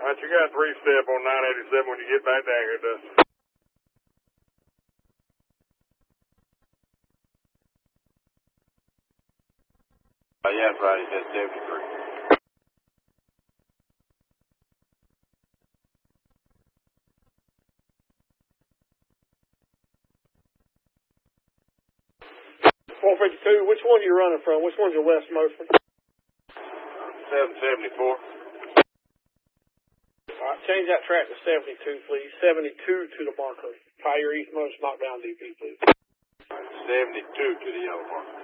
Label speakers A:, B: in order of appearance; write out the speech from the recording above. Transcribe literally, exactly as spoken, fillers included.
A: Right, you got three step on nine eighty-seven when you get back down here, Dustin.
B: Uh, yeah, that's right. He said seventy-three.
C: four fifty-two, which one are you running from? Which one's your westmost one?
B: seven seventy-four.
C: All right, change that track to seventy-two, please. seventy-two to the marker. Try your eastmost knockdown D P, please.
B: seventy-two to the yellow marker.